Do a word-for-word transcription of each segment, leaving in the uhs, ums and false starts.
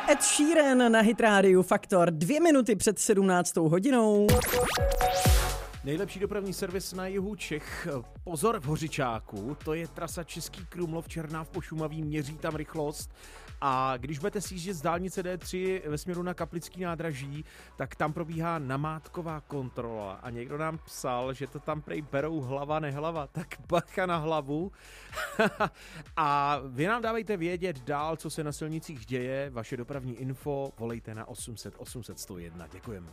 Ed Sheeran na Hit Radio Faktor, dvě minuty před sedmnáctou hodinou. Nejlepší dopravní servis na jihu Čech. Pozor v Hořičáku, to je trasa Český Krumlov, Černáv po Šumavý, měří tam rychlost. A když budete sjíždět z dálnice D tři ve směru na Kaplický nádraží, tak tam probíhá namátková kontrola. A někdo nám psal, že to tam prej berou hlava nehlava, tak bacha na hlavu. A vy nám dávejte vědět dál, co se na silnicích děje. Vaše dopravní info volejte na osm set osm set sto jedna. Děkujeme.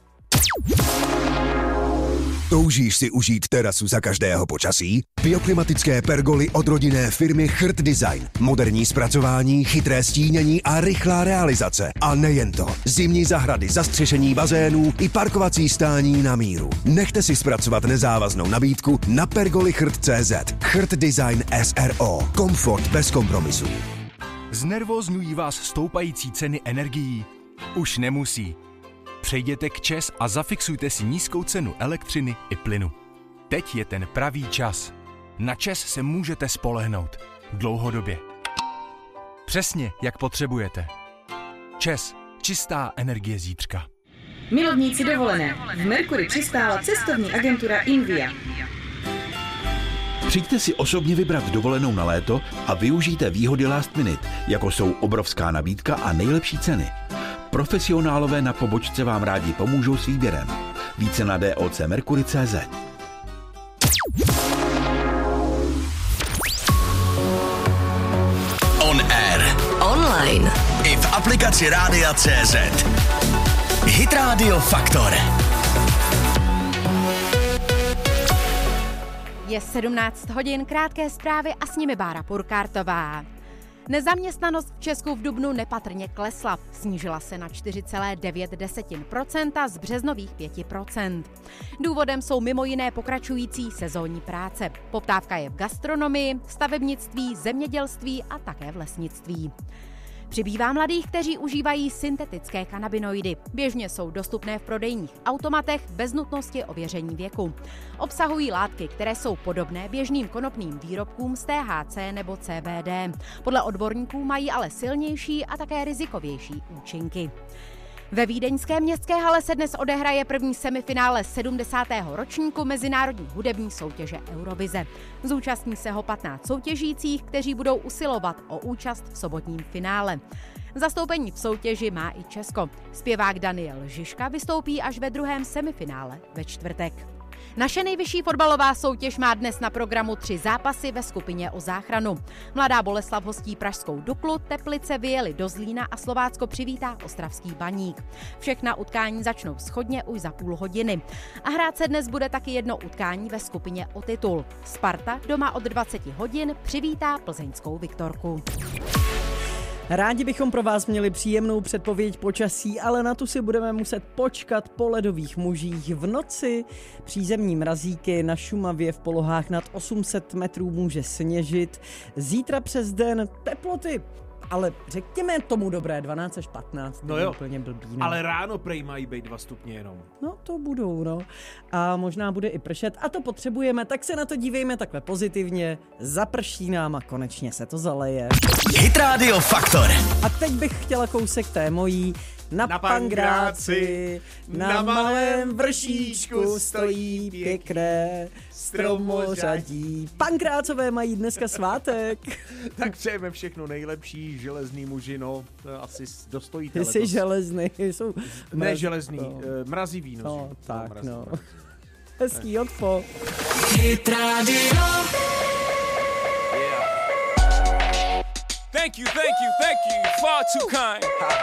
Toužíš si užít terasu za každého počasí? Bioklimatické pergoly od rodinné firmy Chrt Design. Moderní zpracování, chytré stínění a rychlá realizace. A nejen to. Zimní zahrady, zastřešení bazénů i parkovací stání na míru. Nechte si zpracovat nezávaznou nabídku na pergoly chrt tečka cé zet. Chrt Design S R O. Komfort bez kompromisů. Znervózňují vás stoupající ceny energií? Už nemusí. Přejděte k ČEZ a zafixujte si nízkou cenu elektřiny i plynu. Teď je ten pravý čas. Na ČEZ se můžete spolehnout. Dlouhodobě. Přesně, jak potřebujete. ČEZ. Čistá energie zítřka. Milovníci dovolené. V Mercury přistála cestovní agentura Invia. Přijďte si osobně vybrat dovolenou na léto a využijte výhody last minute, jako jsou obrovská nabídka a nejlepší ceny. Profesionálové na pobočce vám rádi pomůžou s výběrem. Více na d o c mercury tečka cé zet. On air. Online. I v aplikaci Rádia tečka cé zet. Hit Radio Faktor. Je sedmnáct hodin, krátké zprávy a s nimi Bára Purkártová. Nezaměstnanost v Česku v dubnu nepatrně klesla. Snížila se na čtyři celá devět procenta z březnových pět procent. Důvodem jsou mimo jiné pokračující sezónní práce. Poptávka je v gastronomii, stavebnictví, zemědělství a také v lesnictví. Přibývá mladých, kteří užívají syntetické kanabinoidy. Běžně jsou dostupné v prodejních automatech bez nutnosti ověření věku. Obsahují látky, které jsou podobné běžným konopným výrobkům z T H C nebo C B D. Podle odborníků mají ale silnější a také rizikovější účinky. Ve vídeňské městské hale se dnes odehraje první semifinále sedmdesátého ročníku mezinárodní hudební soutěže Eurovize. Zúčastní se ho patnáct soutěžících, kteří budou usilovat o účast v sobotním finále. Zastoupení v soutěži má i Česko. Zpěvák Daniel Žižka vystoupí až ve druhém semifinále ve čtvrtek. Naše nejvyšší fotbalová soutěž má dnes na programu tři zápasy ve skupině o záchranu. Mladá Boleslav hostí pražskou Duklu, Teplice vyjeli do Zlína a Slovácko přivítá ostravský Baník. Všechna utkání začnou shodně už za půl hodiny. A hrát se dnes bude taky jedno utkání ve skupině o titul. Sparta doma od dvacet hodin přivítá plzeňskou Viktorku. Rádi bychom pro vás měli příjemnou předpověď počasí, ale na tu si budeme muset počkat po ledových mužích. V noci přízemní mrazíky, na Šumavě v polohách nad osm set metrů může sněžit. Zítra přes den teploty, ale řekněme tomu dobré, dvanáct až patnáct. No jo, úplně blbý, no. Ale ráno prej mají být dva stupně jenom. No to budou, no. A možná bude i pršet a to potřebujeme, tak se na to dívejme takhle pozitivně. Zaprší nám a konečně se to zaleje. Hit Radio Faktor. A teď bych chtěla kousek té mojí. Na, na Pangráci, na, na malém vršíčku stojí pěkné stromořadí. Pankrácové mají dneska svátek. Tak přejeme všechno nejlepší, železný muži, no, asi dostojíte. Ty jsi železný. Jsou ne mraz... železný, no. Mrazivý. No, no tak, mrazivý, no. Mrazivý. Hezký odpo. Hit Radio. Thank you, thank you, thank you. Far too kind.